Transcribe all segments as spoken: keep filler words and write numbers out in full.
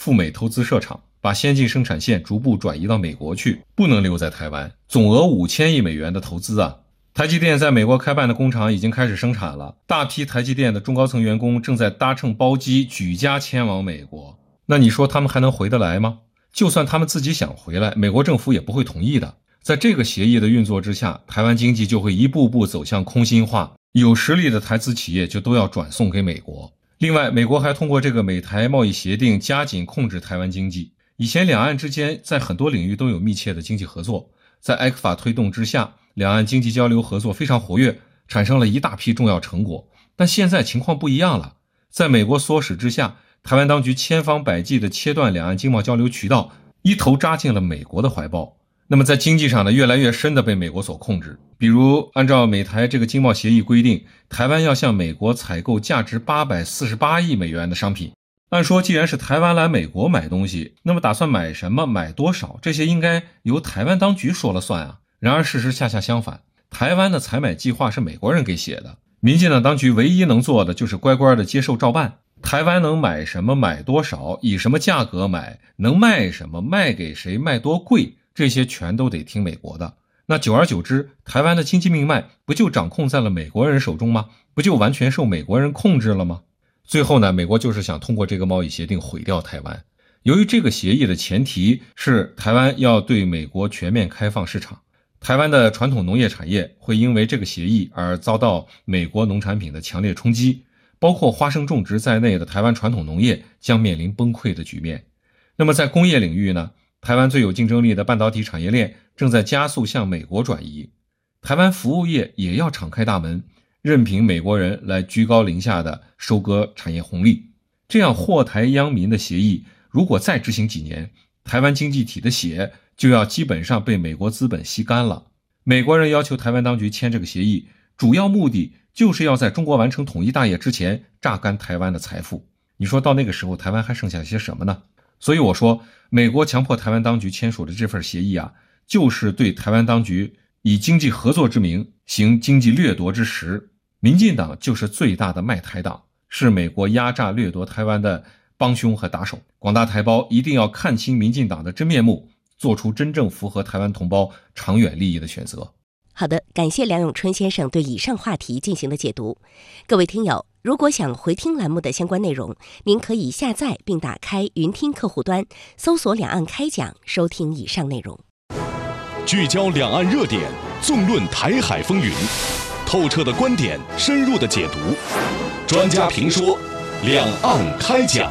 赴美投资设厂，把先进生产线逐步转移到美国去，不能留在台湾。总额五千亿美元的投资啊！台积电在美国开办的工厂已经开始生产了，大批台积电的中高层员工正在搭乘包机举家迁往美国。那你说他们还能回得来吗？就算他们自己想回来，美国政府也不会同意的。在这个协议的运作之下，台湾经济就会一步步走向空心化，有实力的台资企业就都要转送给美国。另外，美国还通过这个美台贸易协定加紧控制台湾经济。以前两岸之间在很多领域都有密切的经济合作，在埃克法推动之下，两岸经济交流合作非常活跃，产生了一大批重要成果。但现在情况不一样了，在美国唆使之下，台湾当局千方百计地切断两岸经贸交流渠道，一头扎进了美国的怀抱。那么在经济上呢，越来越深地被美国所控制。比如按照美台这个经贸协议规定，台湾要向美国采购价值八百四十八亿美元的商品。按说既然是台湾来美国买东西，那么打算买什么买多少，这些应该由台湾当局说了算啊。然而事实恰恰相反，台湾的采买计划是美国人给写的，民进党当局唯一能做的就是乖乖的接受照办。台湾能买什么买多少，以什么价格买，能卖什么卖给谁卖多贵，这些全都得听美国的。那久而久之，台湾的经济命脉不就掌控在了美国人手中吗？不就完全受美国人控制了吗？最后呢，美国就是想通过这个贸易协定毁掉台湾。由于这个协议的前提是台湾要对美国全面开放市场，台湾的传统农业产业会因为这个协议而遭到美国农产品的强烈冲击，包括花生种植在内的台湾传统农业将面临崩溃的局面。那么在工业领域呢，台湾最有竞争力的半导体产业链正在加速向美国转移，台湾服务业也要敞开大门，任凭美国人来居高临下的收割产业红利。这样祸台殃民的协议如果再执行几年，台湾经济体的血就要基本上被美国资本吸干了。美国人要求台湾当局签这个协议，主要目的就是要在中国完成统一大业之前榨干台湾的财富。你说到那个时候台湾还剩下些什么呢？所以我说，美国强迫台湾当局签署的这份协议啊，就是对台湾当局以经济合作之名行经济掠夺之实。民进党就是最大的卖台党，是美国压榨掠夺台湾的帮凶和打手。广大台胞一定要看清民进党的真面目，做出真正符合台湾同胞长远利益的选择。 好的，感谢梁永春先生对以上话题进行的解读。各位听友，如果想回听栏目的相关内容，您可以下载并打开云听客户端，搜索两岸开讲，收听以上内容。 聚焦两岸热点，纵论台海风云，透彻的观点，深入的解读，专家评说，两岸开讲。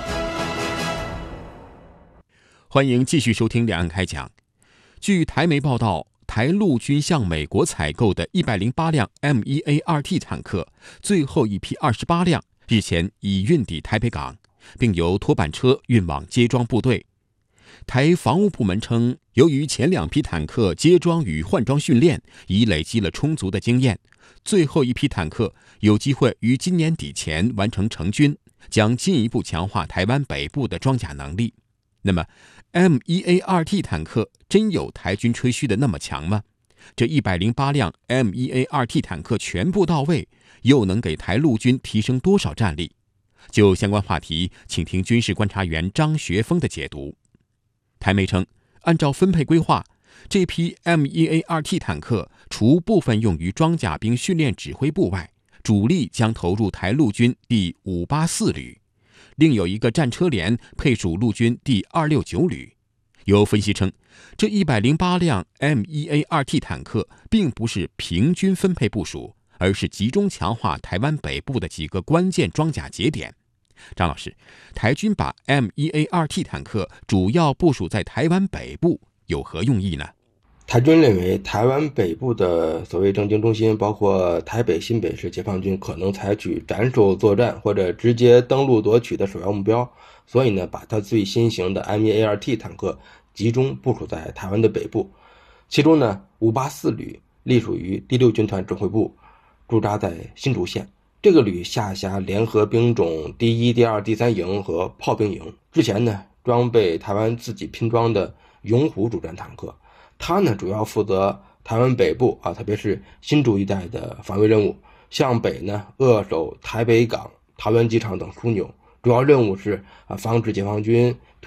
欢迎继续收听两岸开讲。据台媒报道，台陆军向美国采购的一百零八辆 M 一 A 二 T 坦克，最后一批二十八辆日前已运抵台北港，并由拖板车运往接装部队。台防务部门称，由于前两批坦克接装与换装训练已累积了充足的经验，最后一批坦克有机会于今年底前完成成军，将进一步强化台湾北部的装甲能力。那么 M 一 A 二 T 坦克真有台军吹嘘的那么强吗？这一百零八辆 M 一 A 二 T 坦克全部到位，又能给台陆军提升多少战力？就相关话题，请听军事观察员张学峰的解读。台媒称，按照分配规划，这批 M 一 A 二 T 坦克除部分用于装甲兵训练指挥部外，主力将投入台陆军第五八四旅，另有一个战车连配属陆军第二六九旅。有分析称，这一百零八辆 M 一 A 二 T 坦克并不是平均分配部署，而是集中强化台湾北部的几个关键装甲节点。张老师，台军把 M 一 A 二 T 坦克主要部署在台湾北部，有何用意呢？ 台军认为，台湾北部的所谓政经中心，包括台北、新北市解放军可能采取斩首作战或者直接登陆夺取的首要目标，所以呢，把它最新型的 M 一 A 二 T 坦克集中部署在台湾的北部。其中呢，五八四旅隶属于第六军团指挥部，驻扎在新竹县。这个旅下辖联合兵种第一、第二、第三营和炮兵营。之前呢，装备台湾自己拼装的勇虎主战坦克，它呢主要负责台湾北部啊，特别是新竹一带的防卫任务。向北呢，扼守台北港、桃园机场等枢纽，主要任务是啊防止解放军